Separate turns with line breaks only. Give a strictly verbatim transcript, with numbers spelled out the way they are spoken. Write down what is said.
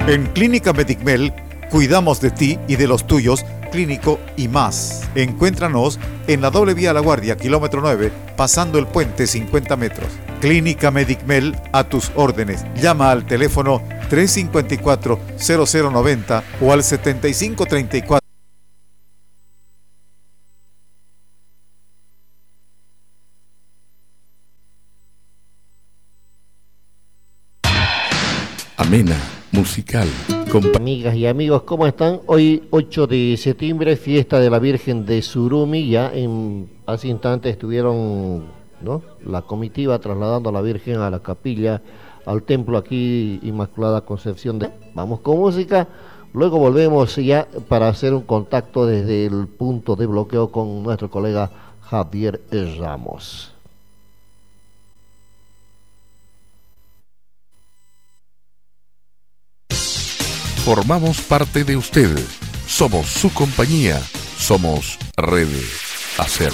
En Clínica Medicmel cuidamos de ti y de los tuyos, clínico y más. Encuéntranos en la doble vía La Guardia, kilómetro nueve, pasando el puente cincuenta metros. Clínica Medicmel a tus órdenes. Llama al teléfono tres cinco cuatro, cero cero nueve cero o al setenta y cinco treinta y cuatro.
Amena, musical.
Compa- Amigas y amigos, ¿cómo están? Hoy, ocho de septiembre, fiesta de la Virgen de Surumi. Ya en hace instantes estuvieron, ¿no?, la comitiva trasladando a la Virgen a la capilla, al templo aquí, Inmaculada Concepción de... Vamos con música, luego volvemos ya para hacer un contacto desde el punto de bloqueo con nuestro colega Javier Ramos.
Formamos parte de usted. Somos su compañía. Somos Red Hacer.